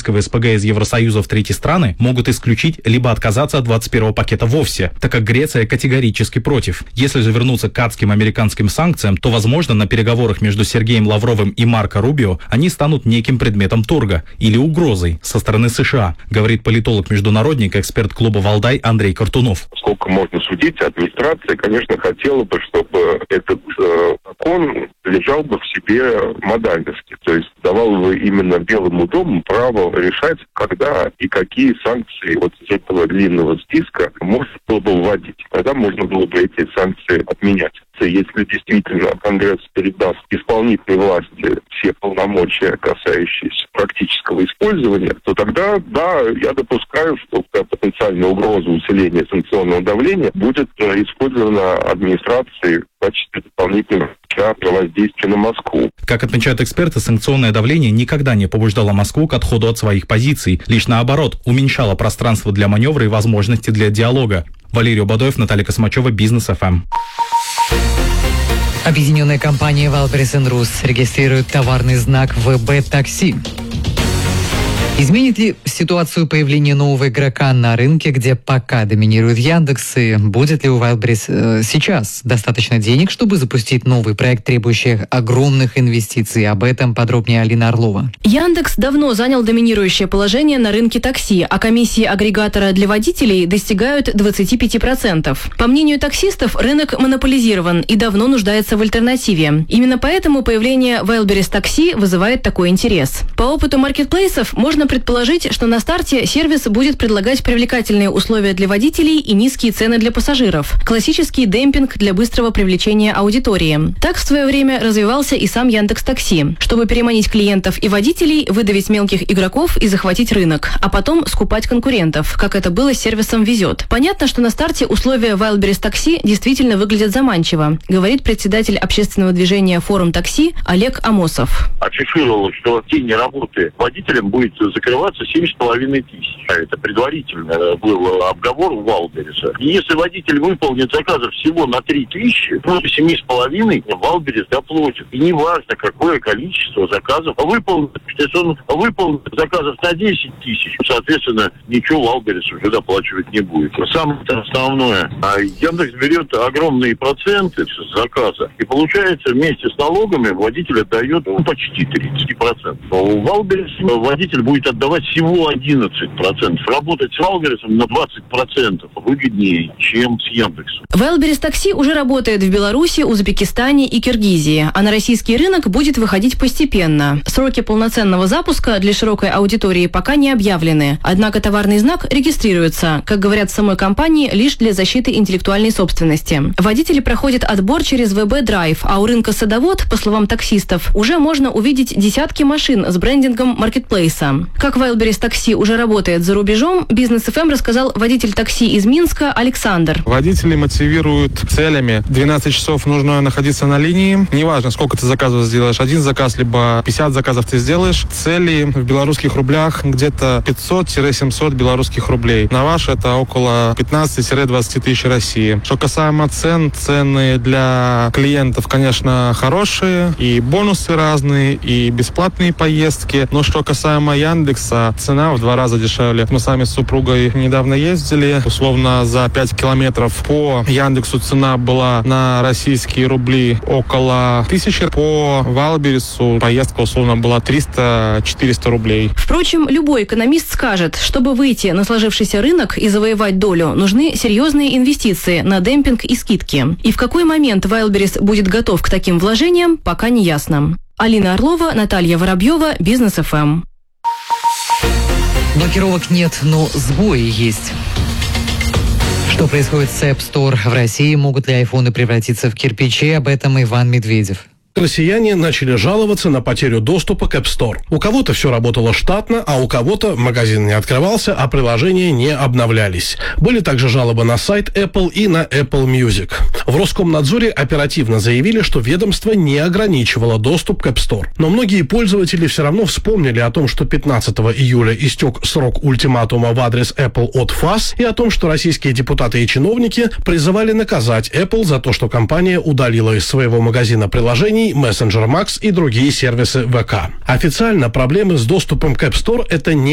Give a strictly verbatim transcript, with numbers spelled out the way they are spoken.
российского СПГ из Евросоюза в третьи страны могут исключить либо отказаться от двадцать первого пакета вовсе, так как Греция категорически против. Если же вернуться к адским американским санкциям, то, возможно, на переговорах между Сергеем Лавровым и Марко Рубио они станут неким предметом торга или угрозой со стороны США, говорит политолог-международник, эксперт клуба «Валдай» Андрей Картунов. Сколько можно судить, администрация, конечно, хотела бы, чтобы этот э, закон лежал бы в себе модальности, то есть давал бы именно Белому дому право решать, когда и какие санкции вот из этого длинного списка можно было бы вводить. Тогда можно было бы эти санкции отменять. Если действительно Конгресс передаст исполнительной власти все полномочия, касающиеся практического использования, то тогда, да, я допускаю, что потенциальная угроза усиления санкционного давления будет использована администрацией в качестве дополнительного воздействия на Москву. Как отмечают эксперты, санкционное давление никогда не побуждало Москву к отходу от своих позиций, лишь наоборот, уменьшало пространство для маневра и возможности для диалога. Валерий Убадоев, Наталья Космачева, Бизнес эф эм. Объединенная компания Wildberries энд Rus регистрирует товарный знак вэ бэ такси. Изменит ли ситуацию появление нового игрока на рынке, где пока доминирует Яндекс, и будет ли у Wildberries э, сейчас достаточно денег, чтобы запустить новый проект, требующий огромных инвестиций? Об этом подробнее Алина Орлова. Яндекс давно занял доминирующее положение на рынке такси, а комиссии агрегатора для водителей достигают двадцать пять процентов. По мнению таксистов, рынок монополизирован и давно нуждается в альтернативе. Именно поэтому появление Wildberries такси вызывает такой интерес. По опыту маркетплейсов можно предположить, что на старте сервис будет предлагать привлекательные условия для водителей и низкие цены для пассажиров. Классический демпинг для быстрого привлечения аудитории. Так в свое время развивался и сам Яндекс.Такси, чтобы переманить клиентов и водителей, выдавить мелких игроков и захватить рынок, а потом скупать конкурентов, как это было с сервисом «Везет». Понятно, что на старте условия Wildberries такси действительно выглядят заманчиво, говорит председатель общественного движения «Форум такси» Олег Амосов. Афишировал, что в день работы водителям будет закрываться семь с половиной тысяч. Это предварительно был обговор у Wildberries. И если водитель выполнит заказов всего на три тысячи, то семи с половиной Wildberries доплатит. И не важно, какое количество заказов выполнит. Если он выполнит заказов на десять тысяч, соответственно, ничего Wildberries уже доплачивать не будет. Самое основное, Яндекс берет огромные проценты с заказа, и получается вместе с налогами водитель отдает ну, почти тридцать процентов. А у Wildberries водитель будет отдавать всего одиннадцать процентов. Работать с Wildberries на двадцать процентов выгоднее, чем с Яндексом. Wildberries такси уже работает в Беларуси, Узбекистане и Киргизии, а на российский рынок будет выходить постепенно. Сроки полноценного запуска для широкой аудитории пока не объявлены. Однако товарный знак регистрируется, как говорят в самой компании, лишь для защиты интеллектуальной собственности. Водители проходят отбор через вэ бэ Drive, а у рынка Садовод, по словам таксистов, уже можно увидеть десятки машин с брендингом маркетплейса. Как Wildberries такси уже работает за рубежом, Бизнес эф эм рассказал водитель такси из Минска Александр. Водители мотивируют целями. двенадцать часов нужно находиться на линии. Неважно, сколько ты заказов сделаешь. Один заказ, либо пятьдесят заказов ты сделаешь. Цели в белорусских рублях где-то пятьсот-семьсот белорусских рублей. На ваш это около пятнадцать-двадцать тысяч России. Что касаемо цен, цены для клиентов, конечно, хорошие. И бонусы разные, и бесплатные поездки. Но что касаемо Яндекса, цена в два раза дешевле. Мы сами с супругой недавно ездили. Условно за пять километров по Яндексу цена была на российские рубли около тысячи. По Wildberries поездка условно была триста-четыреста рублей. Впрочем, любой экономист скажет, чтобы выйти на сложившийся рынок и завоевать долю, нужны серьезные инвестиции на демпинг и скидки. И в какой момент Wildberries будет готов к таким вложениям, пока не ясно. Алина Орлова, Наталья Воробьева, Бизнес эф эм. Блокировок нет, но сбои есть. Что происходит с App Store в России? Могут ли айфоны превратиться в кирпичи? Об этом Иван Медведев. Россияне начали жаловаться на потерю доступа к App Store. У кого-то все работало штатно, а у кого-то магазин не открывался, а приложения не обновлялись. Были также жалобы на сайт Apple и на Apple Music. В Роскомнадзоре оперативно заявили, что ведомство не ограничивало доступ к App Store. Но многие пользователи все равно вспомнили о том, что пятнадцатого июля истек срок ультиматума в адрес Apple от ФАС, и о том, что российские депутаты и чиновники призывали наказать Apple за то, что компания удалила из своего магазина приложений Messenger Max и другие сервисы вэ ка. Официально проблемы с доступом к App Store — это не